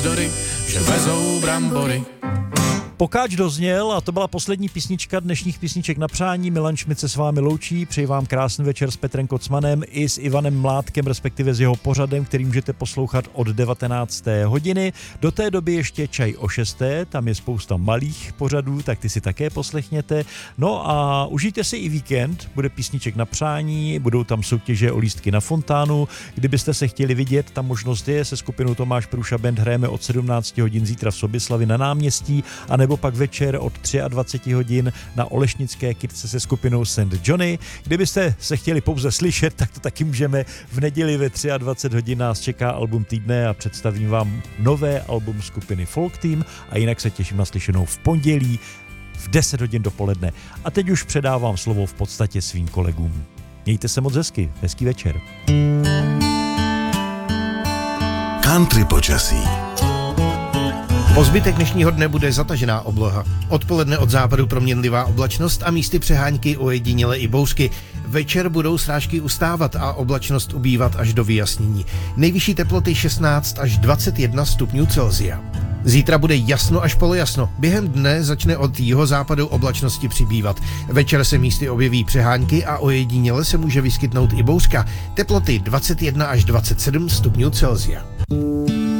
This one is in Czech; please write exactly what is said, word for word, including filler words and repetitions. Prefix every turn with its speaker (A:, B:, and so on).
A: že vezou brambory.
B: Pokáč dozněl a to byla poslední písnička dnešních písniček na přání. Milan Šmit se s vámi loučí, přeji vám krásný večer s Petrem Kocmanem i s Ivanem Mládkem, respektive s jeho pořadem, který můžete poslouchat od devatenácté hodiny. Do té doby ještě čaj o šesté, tam je spousta malých pořadů, tak ty si také poslechněte. No a užijte si i víkend, bude písniček na přání, budou tam soutěže o lístky na fontánu. Kdybyste se chtěli vidět, ta možnost je, se skupinou Tomáš Průša Band hrajeme od sedmnácti hodin zítra v Soběslavi na náměstí, a nebo pak večer od dvaceti třech hodin na Olešnické kytce se skupinou Saint Johnny. Kdybyste se chtěli pouze slyšet, tak to taky můžeme. V neděli ve dvacet tři hodin nás čeká album týdne a představím vám nové album skupiny Folk Team a jinak se těším na slyšenou v pondělí v deset hodin dopoledne. A teď už předávám slovo v podstatě svým kolegům. Mějte se moc hezky, hezký večer.
C: Country počasí.
D: Po zbytek dnešního dne bude zatažená obloha. Odpoledne od západu proměnlivá oblačnost a místy přehánky ojediněle i bouřky. Večer budou srážky ustávat a oblačnost ubývat až do vyjasnění. Nejvyšší teploty šestnáct až dvacet jedna stupňů Celsia. Zítra bude jasno až polojasno. Během dne začne od jihozápadu oblačnosti přibývat. Večer se místy objeví přehánky a ojediněle se může vyskytnout i bouřka. Teploty dvacet jedna až dvacet sedm stupňů Celsia.